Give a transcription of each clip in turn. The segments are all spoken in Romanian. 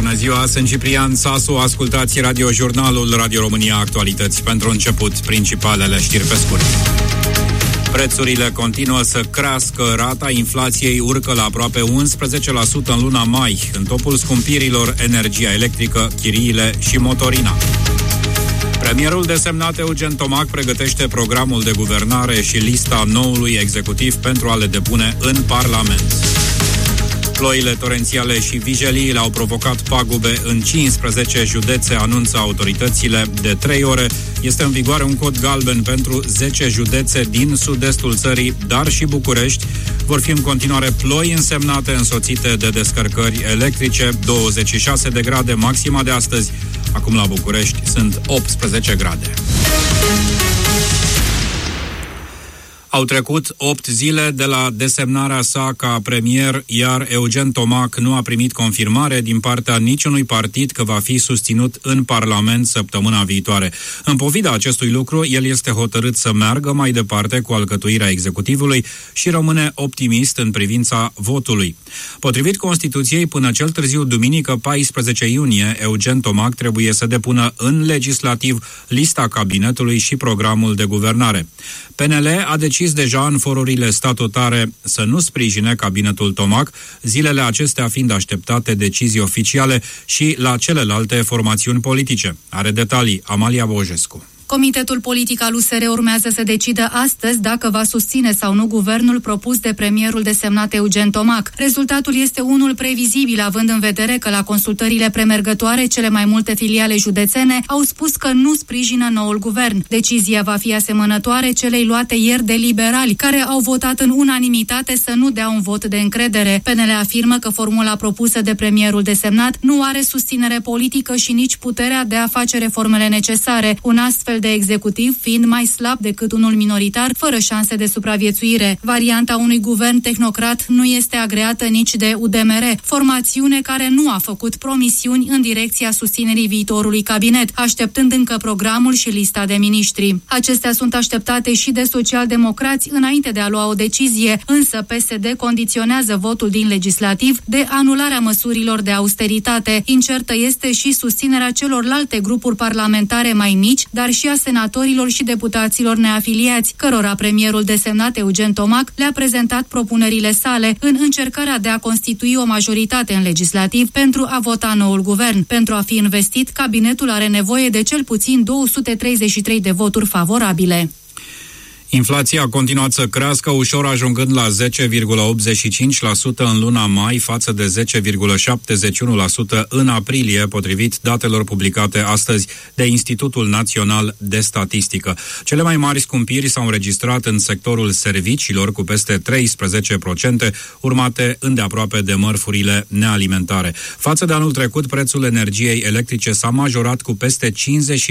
Bună ziua, sunt Ciprian Sasu, ascultați radiojurnalul Radio România Actualități. Pentru început, principalele știri pe scurt. Prețurile continuă să crească, rata inflației urcă la aproape 11% în luna mai, în topul scumpirilor energia electrică, chiriile și motorina. Premierul desemnat Eugen Tomac pregătește programul de guvernare și lista noului executiv pentru a le depune în Parlament. Ploile torențiale și vijeliile au provocat pagube în 15 județe, anunță autoritățile. De 3 ore este în vigoare un cod galben pentru 10 județe din sud-estul țării, dar și București. Vor fi în continuare ploi însemnate, însoțite de descărcări electrice, 26 de grade maxima de astăzi. Acum la București sunt 18 grade. Au trecut 8 zile de la desemnarea sa ca premier, iar Eugen Tomac nu a primit confirmare din partea niciunui partid că va fi susținut în Parlament săptămâna viitoare. În pofida acestui lucru, el este hotărât să meargă mai departe cu alcătuirea executivului și rămâne optimist în privința votului. Potrivit Constituției, până cel târziu duminică 14 iunie, Eugen Tomac trebuie să depună în legislativ lista cabinetului și programul de guvernare. PNL a decis deja în forurile statutare să nu sprijine cabinetul Tomac, zilele acestea fiind așteptate decizii oficiale și la celelalte formațiuni politice. Are detalii Amalia Bojescu. Comitetul politic al USR urmează să decidă astăzi dacă va susține sau nu guvernul propus de premierul desemnat Eugen Tomac. Rezultatul este unul previzibil, având în vedere că la consultările premergătoare cele mai multe filiale județene au spus că nu sprijină noul guvern. Decizia va fi asemănătoare celei luate ieri de liberali, care au votat în unanimitate să nu dea un vot de încredere. PNL afirmă că formula propusă de premierul desemnat nu are susținere politică și nici puterea de a face reformele necesare. Un astfel de executiv fiind mai slab decât unul minoritar, fără șanse de supraviețuire. Varianta unui guvern tehnocrat nu este agreată nici de UDMR, formațiune care nu a făcut promisiuni în direcția susținerii viitorului cabinet, așteptând încă programul și lista de miniștri. Acestea sunt așteptate și de socialdemocrați înainte de a lua o decizie, însă PSD condiționează votul din legislativ de anularea măsurilor de austeritate. Incertă este și susținerea celorlalte grupuri parlamentare mai mici, dar și a senatorilor și deputaților neafiliați, cărora premierul desemnat Eugen Tomac le-a prezentat propunerile sale în încercarea de a constitui o majoritate în legislativ pentru a vota noul guvern. Pentru a fi investit, cabinetul are nevoie de cel puțin 233 de voturi favorabile. Inflația a continuat să crească, ușor ajungând la 10,85% în luna mai, față de 10,71% în aprilie, potrivit datelor publicate astăzi de Institutul Național de Statistică. Cele mai mari scumpiri s-au înregistrat în sectorul serviciilor, cu peste 13%, urmate îndeaproape de mărfurile nealimentare. Față de anul trecut, prețul energiei electrice s-a majorat cu peste 55%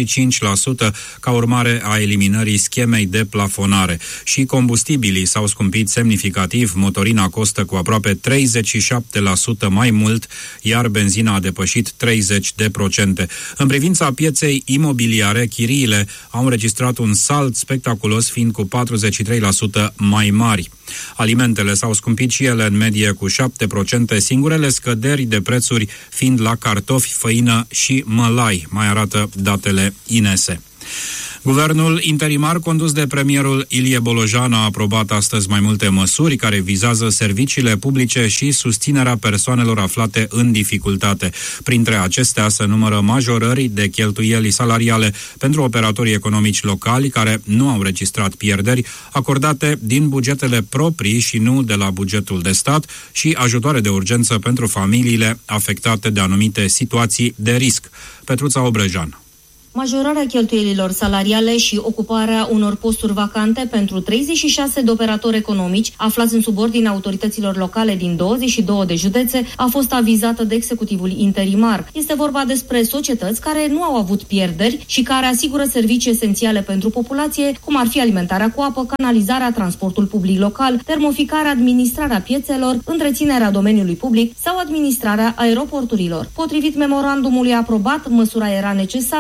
ca urmare a eliminării schemei de plafonare. Și combustibilii s-au scumpit semnificativ, motorina costă cu aproape 37% mai mult, iar benzina a depășit 30%. În privința pieței imobiliare, chiriile au înregistrat un salt spectaculos, fiind cu 43% mai mari. Alimentele s-au scumpit și ele în medie cu 7%, singurele scăderi de prețuri fiind la cartofi, făină și mălai, mai arată datele INESE. Guvernul interimar condus de premierul Ilie Bolojan a aprobat astăzi mai multe măsuri care vizează serviciile publice și susținerea persoanelor aflate în dificultate. Printre acestea se numără majorări de cheltuieli salariale pentru operatorii economici locali care nu au registrat pierderi, acordate din bugetele proprii și nu de la bugetul de stat, și ajutoare de urgență pentru familiile afectate de anumite situații de risc. Petruța Obrejan. Majorarea cheltuielilor salariale și ocuparea unor posturi vacante pentru 36 de operatori economici aflați în subordinea autorităților locale din 22 de județe a fost avizată de executivul interimar. Este vorba despre societăți care nu au avut pierderi și care asigură servicii esențiale pentru populație, cum ar fi alimentarea cu apă, canalizarea, transportul public local, termoficarea, administrarea piețelor, întreținerea domeniului public sau administrarea aeroporturilor. Potrivit memorandumului aprobat, măsura era necesară pentru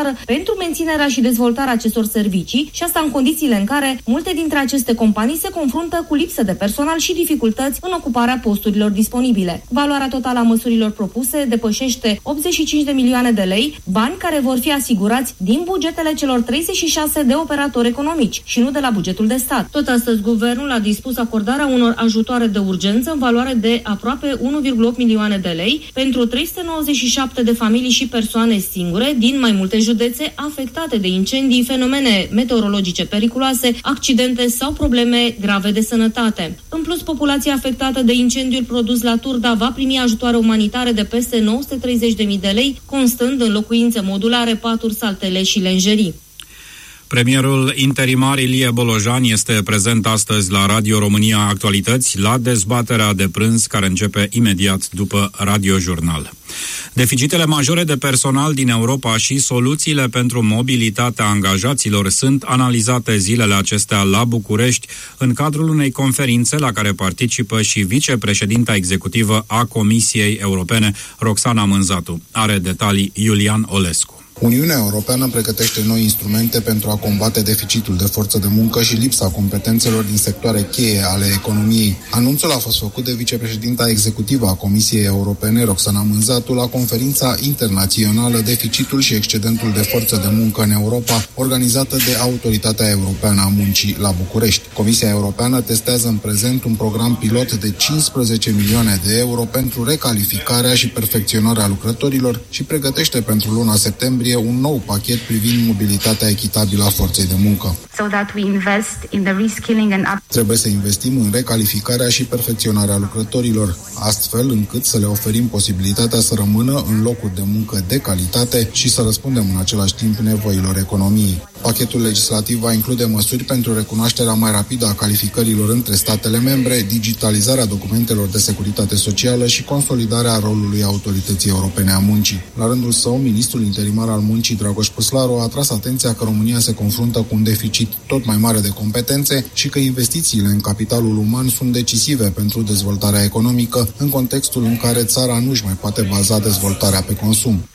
pentru menținerea și dezvoltarea acestor servicii și asta în condițiile în care multe dintre aceste companii se confruntă cu lipsă de personal și dificultăți în ocuparea posturilor disponibile. Valoarea totală a măsurilor propuse depășește 85 de milioane de lei, bani care vor fi asigurați din bugetele celor 36 de operatori economici și nu de la bugetul de stat. Tot astăzi, guvernul a dispus acordarea unor ajutoare de urgență în valoare de aproape 1,8 milioane de lei pentru 397 de familii și persoane singure din mai multe județe afectate de incendii, fenomene meteorologice periculoase, accidente sau probleme grave de sănătate. În plus, populația afectată de incendiul produs la Turda va primi ajutoare umanitare de peste 930.000 de lei, constând în locuințe modulare, paturi, saltele și lenjerii. Premierul interimar Ilie Bolojan este prezent astăzi la Radio România Actualități la dezbaterea de prânz care începe imediat după Radio Jurnal. Deficitele majore de personal din Europa și soluțiile pentru mobilitatea angajaților sunt analizate zilele acestea la București în cadrul unei conferințe la care participă și vicepreședinta executivă a Comisiei Europene, Roxana Mânzatu. Are detalii Iulian Olescu. Uniunea Europeană pregătește noi instrumente pentru a combate deficitul de forță de muncă și lipsa competențelor din sectoare cheie ale economiei. Anunțul a fost făcut de vicepreședinta executivă a Comisiei Europene, Roxana Mânzatu, la conferința internațională Deficitul și excedentul de forță de muncă în Europa, organizată de Autoritatea Europeană a Muncii la București. Comisia Europeană testează în prezent un program pilot de 15 milioane de euro pentru recalificarea și perfecționarea lucrătorilor și pregătește pentru luna septembrie un nou pachet privind mobilitatea echitabilă a forței de muncă. Trebuie să investim în recalificarea și perfecționarea lucrătorilor, astfel încât să le oferim posibilitatea să rămână în locuri de muncă de calitate și să răspundem în același timp nevoilor economiei. Pachetul legislativ va include măsuri pentru recunoașterea mai rapidă a calificărilor între statele membre, digitalizarea documentelor de securitate socială și consolidarea rolului Autorității Europene a Muncii. La rândul său, ministrul interimar al Muncii, Dragoș Păslaru, a atras atenția că România se confruntă cu un deficit tot mai mare de competențe și că investițiile în capitalul uman sunt decisive pentru dezvoltarea economică, în contextul în care țara nu își mai poate baza dezvoltarea pe consum.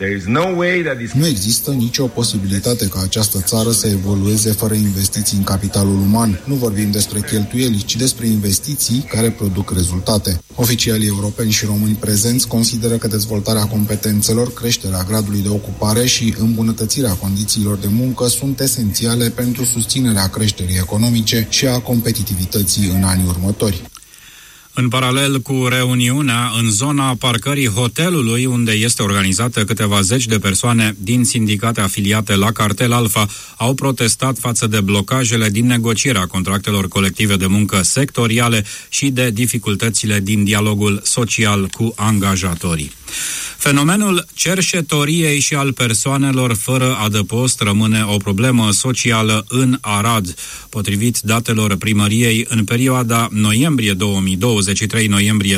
Nu există nicio posibilitate ca această țară să evolueze fără investiții în capitalul uman. Nu vorbim despre cheltuieli, ci despre investiții care produc rezultate. Oficialii europeni și români prezenți consideră că dezvoltarea competențelor, creșterea gradului de ocupare și îmbunătățirea condițiilor de muncă sunt esențiale pentru susținerea creșterii economice și a competitivității în anii următori. În paralel cu reuniunea, în zona parcării hotelului, unde este organizată, câteva zeci de persoane din sindicate afiliate la Cartel Alfa au protestat față de blocajele din negocierea contractelor colective de muncă sectoriale și de dificultățile din dialogul social cu angajatorii. Fenomenul cerșetoriei și al persoanelor fără adăpost rămâne o problemă socială în Arad. Potrivit datelor primăriei, în perioada noiembrie 2023-noiembrie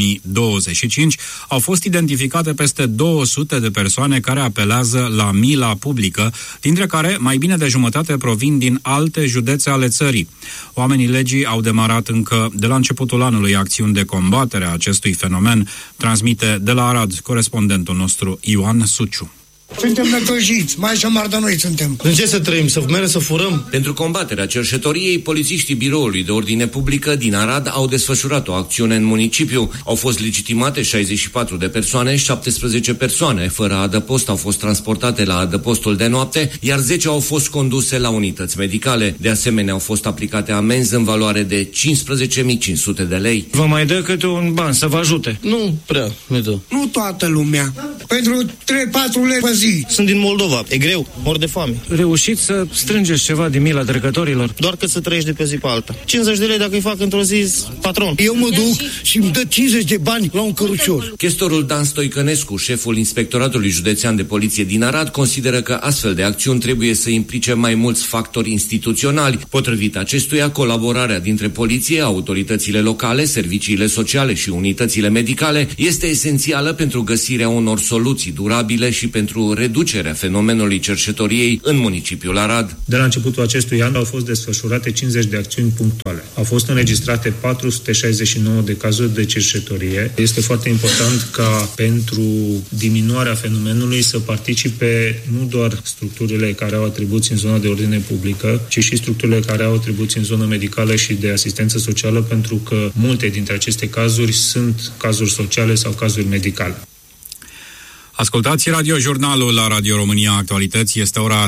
2025, au fost identificate peste 200 de persoane care apelează la mila publică, dintre care mai bine de jumătate provin din alte județe ale țării. Oamenii legii au demarat încă de la începutul anului acțiuni de combatere a acestui fenomen, transmite de la Arad corespondentul nostru Ioan Suciu. Suntem necăjiți, mai șamar de noi suntem. În ce să trăim? Să mergem să furăm? Pentru combaterea cerșetoriei, polițiștii Biroului de Ordine Publică din Arad au desfășurat o acțiune în municipiu. Au fost legitimate 64 de persoane, 17 persoane fără adăpost au fost transportate la adăpostul de noapte, iar 10 au fost conduse la unități medicale. De asemenea, au fost aplicate amenzi în valoare de 15.500 de lei. Vă mai dă câte un ban să vă ajute? Nu prea ne dă. Nu toată lumea. Pentru 3-4 lei pe zi. Sunt din Moldova. E greu. Mor de foame. Reușiți să strângeți ceva din mila trecătorilor? Doar că să trăiești de pe zi pe alta. 50 de lei dacă îi fac într-o zi, patron. Eu mă duc și îmi dă 50 de bani la un cărucior. Chestorul Dan Stoicănescu, șeful Inspectoratului Județean de Poliție din Arad, consideră că astfel de acțiuni trebuie să implice mai mulți factori instituționali. Potrivit acestuia, colaborarea dintre poliție, autoritățile locale, serviciile sociale și unitățile medicale este esențială pentru găsirea unor soluții soluții durabile și pentru reducerea fenomenului cerșetoriei în municipiul Arad. De la începutul acestui an au fost desfășurate 50 de acțiuni punctuale. Au fost înregistrate 469 de cazuri de cerșetorie. Este foarte important ca pentru diminuarea fenomenului să participe nu doar structurile care au atribuții în zona de ordine publică, ci și structurile care au atribuții în zona medicală și de asistență socială, pentru că multe dintre aceste cazuri sunt cazuri sociale sau cazuri medicale. Ascultați radiojurnalul la Radio România Actualități. Este ora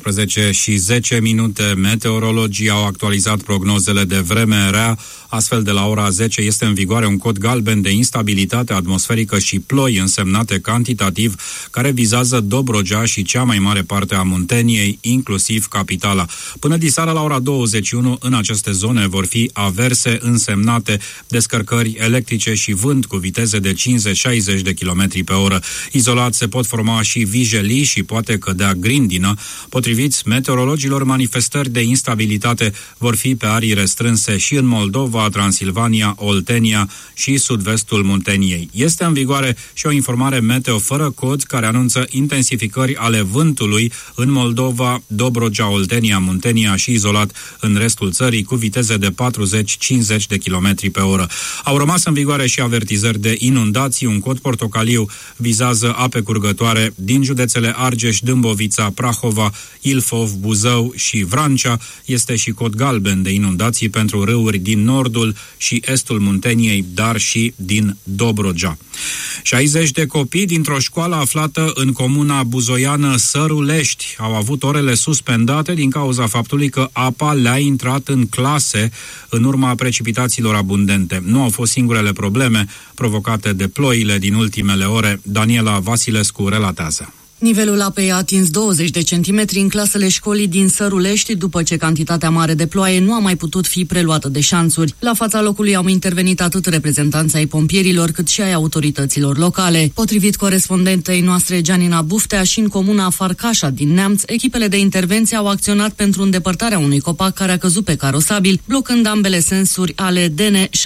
13:10. Meteorologii au actualizat prognozele de vreme rea. Astfel, de la ora 10 este în vigoare un cod galben de instabilitate atmosferică și ploi însemnate cantitativ, care vizează Dobrogea și cea mai mare parte a Munteniei, inclusiv capitala. Până diseară la ora 21, în aceste zone vor fi averse însemnate descărcări electrice și vânt cu viteze de 50-60 de km pe oră. Izolat se pot forma și vijelii și poate cădea grindină. Potrivit meteorologilor, manifestări de instabilitate vor fi pe arii restrânse și în Moldova, Transilvania, Oltenia și sud-vestul Munteniei. Este în vigoare și o informare meteo fără cod care anunță intensificări ale vântului în Moldova, Dobrogea, Oltenia, Muntenia și izolat în restul țării cu viteze de 40-50 de km pe oră. Au rămas în vigoare și avertizări de inundații. Un cod portocaliu vizează ape curgătoare din județele Argeș, Dâmbovița, Prahova, Ilfov, Buzău și Vrancea. Este și cod galben de inundații pentru râuri din nordul și estul Munteniei, dar și din Dobrogea. 60 de copii dintr-o școală aflată în comuna buzoiană Sărulești au avut orele suspendate din cauza faptului că apa le-a intrat în clase în urma precipitațiilor abundente. Nu au fost singurele probleme provocate de ploile din ultimele ore. Daniela Vasilescu relatează. Nivelul apei a atins 20 de centimetri în clasele școlii din Sărulești, după ce cantitatea mare de ploaie nu a mai putut fi preluată de șanțuri. La fața locului au intervenit atât reprezentanții ai pompierilor, cât și ai autorităților locale. Potrivit corespondentei noastre Gianina Buftea, și în comuna Farcașa din Neamț, echipele de intervenție au acționat pentru îndepărtarea unui copac care a căzut pe carosabil, blocând ambele sensuri ale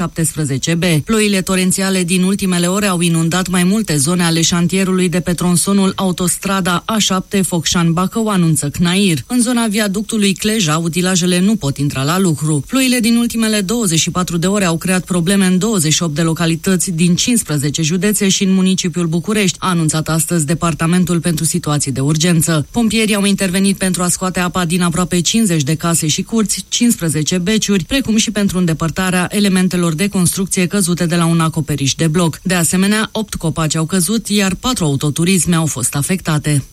DN17B. Ploile torențiale din ultimele ore au inundat mai multe zone ale șantierului de pe tronsonul autostrada A7 Focșani-Bacău, anunță CNAIR. În zona viaductului Cleja, utilajele nu pot intra la lucru. Ploile din ultimele 24 de ore au creat probleme în 28 de localități din 15 județe și în municipiul București, a anunțat astăzi Departamentul pentru Situații de Urgență. Pompierii au intervenit pentru a scoate apa din aproape 50 de case și curți, 15 beciuri, precum și pentru îndepărtarea elementelor de construcție căzute de la un acoperiș de bloc. De asemenea, 8 copaci au căzut, iar 4 autoturisme au fost afectate.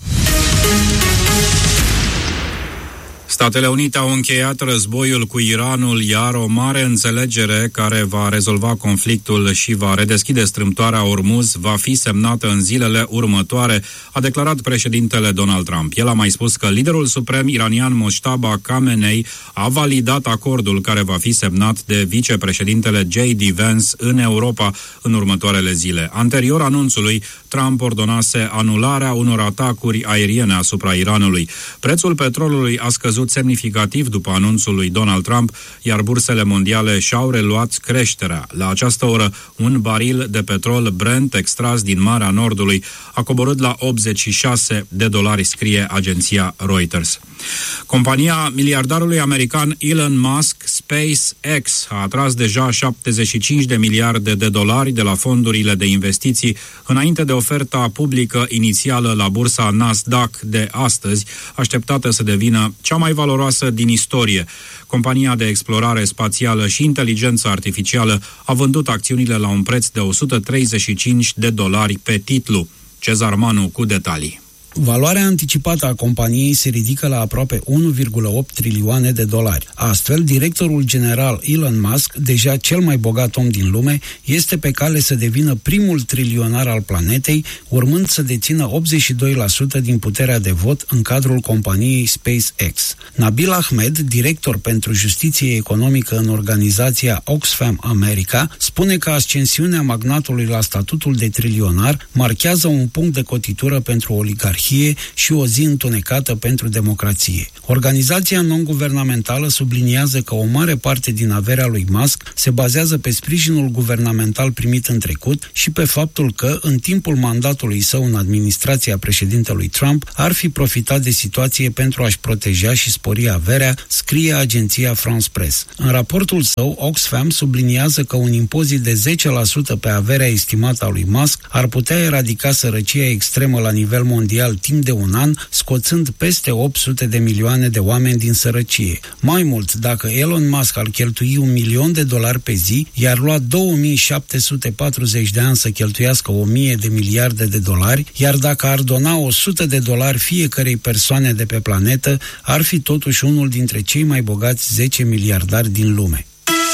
Statele Unite au încheiat războiul cu Iranul, iar o mare înțelegere care va rezolva conflictul și va redeschide strâmtoarea Ormuz va fi semnată în zilele următoare, a declarat președintele Donald Trump. El a mai spus că liderul suprem iranian Mojtaba Khamenei a validat acordul care va fi semnat de vicepreședintele J.D. Vance în Europa în următoarele zile. Anterior anunțului, Trump ordonase anularea unor atacuri aeriene asupra Iranului. Prețul petrolului a scăzut semnificativ după anunțul lui Donald Trump, iar bursele mondiale și-au reluat creșterea. La această oră, un baril de petrol Brent extras din Marea Nordului a coborât la $86, scrie agenția Reuters. Compania miliardarului american Elon Musk, SpaceX, a atras deja $75 de miliarde de la fondurile de investiții înainte de oferta publică inițială la bursa Nasdaq de astăzi, așteptată să devină cea mai valoroasă din istorie. Compania de explorare spațială și inteligență artificială a vândut acțiunile la un preț de $135 pe titlu. Cezar Manu cu detalii. Valoarea anticipată a companiei se ridică la aproape $1,8 trilioane. Astfel, directorul general Elon Musk, deja cel mai bogat om din lume, este pe cale să devină primul trilionar al planetei, urmând să dețină 82% din puterea de vot în cadrul companiei SpaceX. Nabil Ahmed, director pentru justiție economică în organizația Oxfam America, spune că ascensiunea magnatului la statutul de trilionar marchează un punct de cotitură pentru oligarhi. anarhie și o zi întunecată pentru democrație. Organizația non-guvernamentală subliniază că o mare parte din averea lui Musk se bazează pe sprijinul guvernamental primit în trecut și pe faptul că, în timpul mandatului său în administrația președintelui Trump, ar fi profitat de situație pentru a-și proteja și spori averea, scrie agenția France Press. În raportul său, Oxfam subliniază că un impozit de 10% pe averea estimată a lui Musk ar putea eradica sărăcia extremă la nivel mondial timp de un an, scoțând peste 800 de milioane de oameni din sărăcie. Mai mult, dacă Elon Musk ar cheltui $1 milion pe zi, i-ar lua 2740 de ani să cheltuiască 1000 de miliarde de dolari, iar dacă ar dona $100 fiecărei persoane de pe planetă, ar fi totuși unul dintre cei mai bogați 10 miliardari din lume.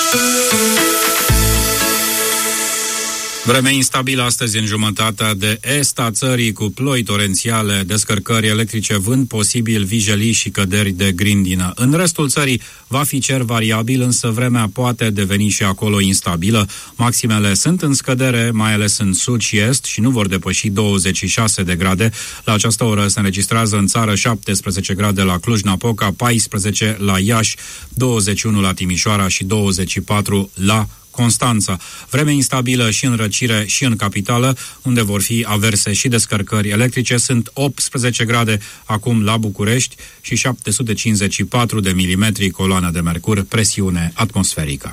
Vreme instabilă astăzi în jumătatea de est a țării, cu ploi torențiale, descărcări electrice, vânt posibil, vijelii și căderi de grindină. În restul țării va fi cer variabil, însă vremea poate deveni și acolo instabilă. Maximele sunt în scădere, mai ales în sud și est, și nu vor depăși 26 de grade. La această oră se înregistrează în țară 17 grade la Cluj-Napoca, 14 la Iași, 21 la Timișoara și 24 la Constanța. Vreme instabilă și în răcire și în capitală, unde vor fi averse și descărcări electrice. Sunt 18 grade acum la București și 754 de milimetri coloană de mercur, presiune atmosferică.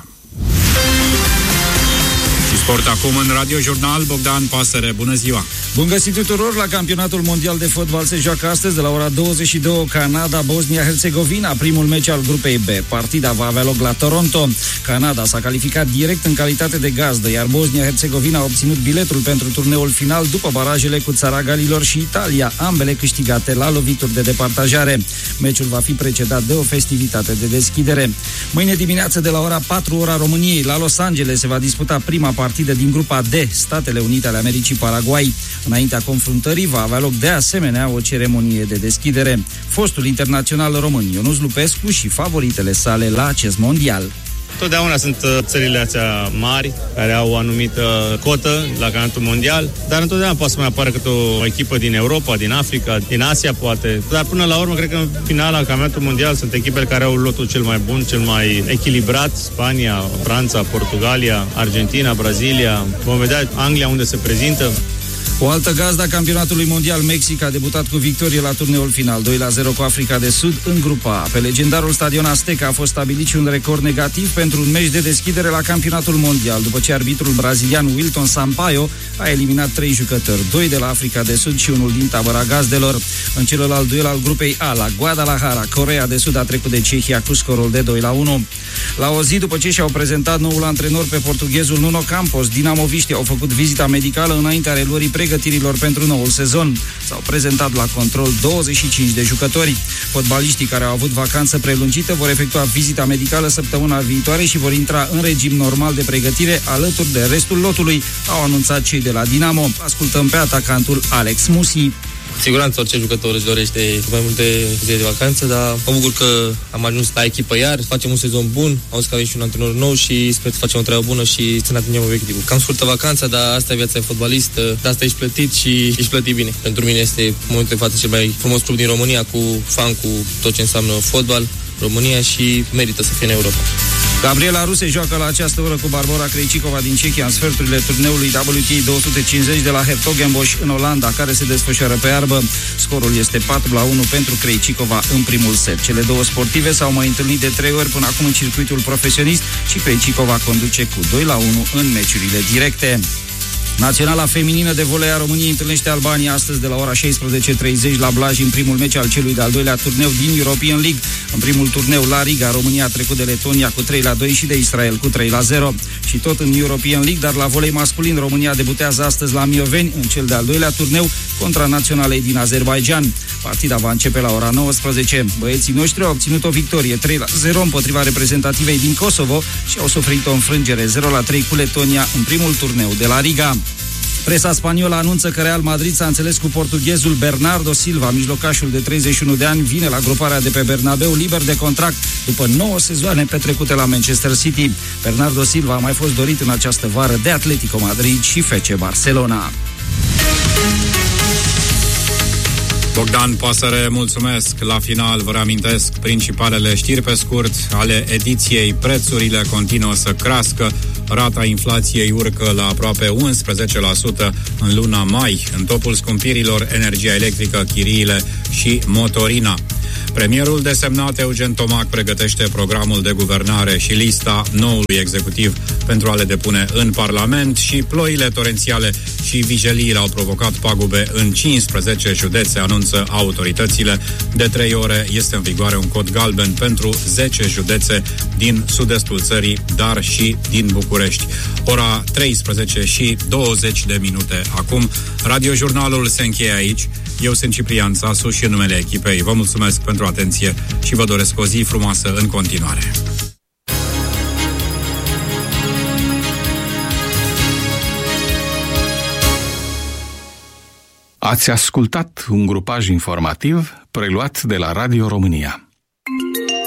Sport acum în Radio Jurnal, Bogdan Pasăre, bună ziua! Bun găsit tuturor! La campionatul mondial de fotbal se joacă astăzi de la ora 22 Canada-Bosnia-Herzegovina, primul meci al grupei B. Partida va avea loc la Toronto. Canada s-a calificat direct în calitate de gazdă, iar Bosnia-Herzegovina a obținut biletul pentru turneul final după barajele cu țara Galilor și Italia, ambele câștigate la lovituri de departajare. Meciul va fi precedat de o festivitate de deschidere. Mâine dimineață de la ora 4 ora României, la Los Angeles se va disputa prima partidă din grupa D, Statele Unite ale Americii Paraguay. Înaintea confruntării va avea loc de asemenea o ceremonie de deschidere. Fostul internațional român Ionuț Lupescu și favoritele sale la acest mondial. Totdeauna sunt țările astea mari, care au o anumită cotă la campionatul mondial, dar întotdeauna poate să mai apară câte o echipă din Europa, din Africa, din Asia poate. Dar până la urmă, cred că în finala campionatul mondial sunt echipele care au lotul cel mai bun, cel mai echilibrat. Spania, Franța, Portugalia, Argentina, Brazilia. Vom vedea Anglia unde se prezintă. O altă gazdă a campionatului mondial, Mexic, a debutat cu victorie la turneul final, 2-0 cu Africa de Sud în grupa A. Pe legendarul stadion Azteca a fost stabilit și un record negativ pentru un meci de deschidere la campionatul mondial, după ce arbitrul brazilian Wilton Sampaio a eliminat 3 jucători, 2 de la Africa de Sud și unul din tabăra gazdelor. În celălalt duel al grupei A, la Guadalajara, Coreea de Sud a trecut de Cehia cu scorul de 2-1. La o zi după ce și-au prezentat noul antrenor pe portughezul Nuno Campos, dinamoviștii au făcut vizita medicală înaintea reluării pregătirilor pentru noul sezon. S-au prezentat la control 25 de jucători. Fotbaliștii care au avut vacanță prelungită vor efectua vizita medicală săptămâna viitoare și vor intra în regim normal de pregătire alături de restul lotului, au anunțat cei de la Dinamo. Ascultăm pe atacantul Alex Musi. Cu siguranță orice jucător își dorește mai multe zile de vacanță, dar mă bucur că am ajuns la echipă iar, facem un sezon bun, auzi că avem și un antrenor nou și sper să facem o treabă bună și să ne atingem obiectivul. Cam scurtă vacanța, dar asta e viața de fotbalist, de asta ești plătit și ești plătit bine. Pentru mine este în momentul de față cel mai frumos club din România, cu fan, cu tot ce înseamnă fotbal, România, și merită să fie în Europa. Gabriela Ruse joacă la această oră cu Barbora Krejcikova din Cehia în sferturile turneului WTA 250 de la Hertogenbosch în Olanda, care se desfășoară pe iarbă. Scorul este 4-1 pentru Krejcikova în primul set. Cele două sportive s-au mai întâlnit de 3 ori până acum în circuitul profesionist și Krejcikova conduce cu 2-1 în meciurile directe. Naționala feminină de volei a României întâlnește Albania astăzi de la ora 16:30 la Blaj în primul meci al celui de-al doilea turneu din European League. În primul turneu la Riga, România a trecut de Letonia cu 3-2 și de Israel cu 3-0. Și tot în European League, dar la volei masculin, România debutează astăzi la Mioveni în cel de-al doilea turneu contra naționalei din Azerbaijan. Partida va începe la ora 19. Băieții noștri au obținut o victorie 3-0 împotriva reprezentativei din Kosovo și au suferit o înfrângere 0-3 cu Letonia în primul turneu de la Riga. Presa spaniolă anunță că Real Madrid s-a înțeles cu portughezul Bernardo Silva. Mijlocașul de 31 de ani vine la gruparea de pe Bernabeu liber de contract după 9 sezoane petrecute la Manchester City. Bernardo Silva a mai fost dorit în această vară de Atletico Madrid și FC Barcelona. Bogdan Pasăre, mulțumesc. La final vă reamintesc principalele știri pe scurt ale ediției. Prețurile continuă să crească. Rata inflației urcă la aproape 11% în luna mai. În topul scumpirilor, energia electrică, chiriile și motorina. Premierul desemnat Eugen Tomac pregătește programul de guvernare și lista noului executiv pentru a le depune în Parlament și ploile torențiale și vijeliile au provocat pagube în 15 județe, anunță autoritățile. De 3 ore este în vigoare un cod galben pentru 10 județe din sud-estul țării, dar și din București. Ora 13:20 acum. Radiojurnalul se încheie aici. Eu sunt Ciprian Țasu și în numele echipei vă mulțumesc pentru atenție și vă doresc o zi frumoasă în continuare. Ați ascultat un grupaj informativ preluat de la Radio România.